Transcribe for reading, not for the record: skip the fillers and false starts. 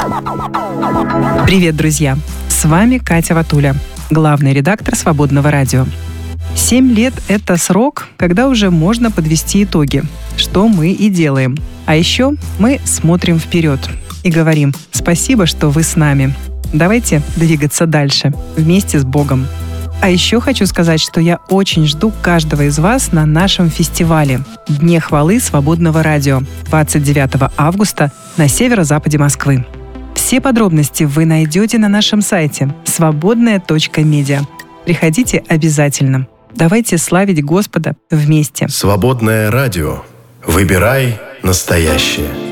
Привет, друзья! С вами Катя Ватуля, главный редактор «Свободного радио». 7 лет – это срок, когда уже можно подвести итоги, что мы и делаем. А еще мы смотрим вперед и говорим «Спасибо, что вы с нами. Давайте двигаться дальше, вместе с Богом». А еще хочу сказать, что я очень жду каждого из вас на нашем фестивале «Дне хвалы Свободного радио» 29 августа на северо-западе Москвы. Все подробности вы найдете на нашем сайте свободная.медиа. Приходите обязательно. Давайте славить Господа вместе. Свободное радио. Выбирай настоящее.